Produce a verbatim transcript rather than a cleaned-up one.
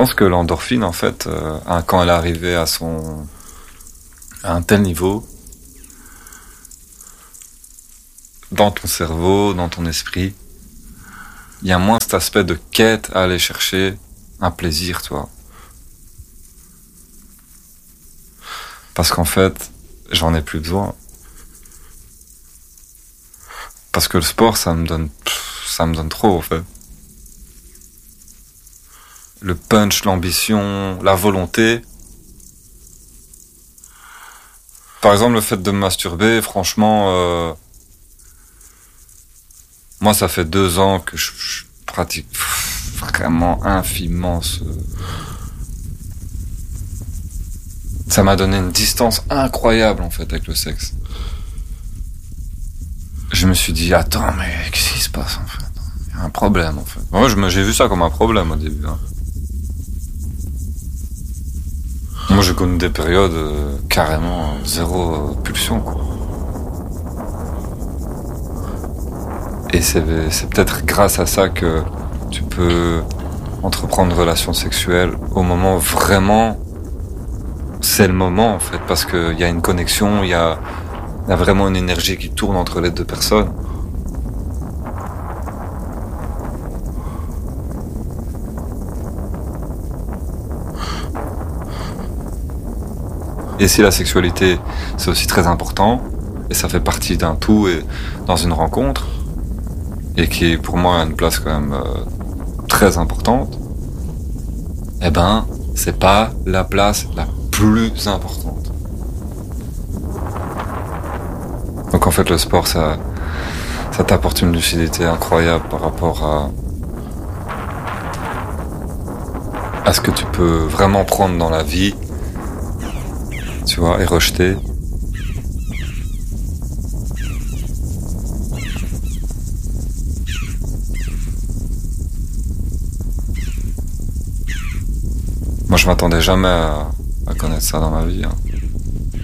pense que l'endorphine, en fait, euh, hein, quand elle est arrivée à son, à un tel niveau, dans ton cerveau, dans ton esprit, il y a moins cet aspect de quête à aller chercher un plaisir, tu vois. Parce qu'en fait, j'en ai plus besoin. Parce que le sport, ça me donne, ça me donne trop, en fait. Le punch, l'ambition, la volonté. Par exemple, le fait de me masturber, franchement, euh, moi, ça fait deux ans que je, je pratique vraiment infiniment ce... Ça m'a donné une distance incroyable, en fait, avec le sexe. Je me suis dit, attends, mais qu'est-ce qui se passe, en fait? Il y a un problème, en fait. Moi, je me, j'ai vu ça comme un problème au début. Hein. Moi, j'ai connu des périodes euh, carrément zéro euh, pulsion, quoi. Et c'est, c'est peut-être grâce à ça que tu peux entreprendre une relation sexuelle au moment vraiment... C'est le moment, en fait, parce qu'il y a une connexion, il y a, y a vraiment une énergie qui tourne entre les deux personnes. Et si la sexualité, c'est aussi très important, et ça fait partie d'un tout et dans une rencontre, et qui, pour moi, a une place quand même euh, très importante, eh ben, c'est pas la place la plus importante. Donc en fait, le sport, ça, ça t'apporte une lucidité incroyable par rapport à, à ce que tu peux vraiment prendre dans la vie, tu vois, et rejeter. Moi, je m'attendais jamais à, à connaître ça dans ma vie. Hein.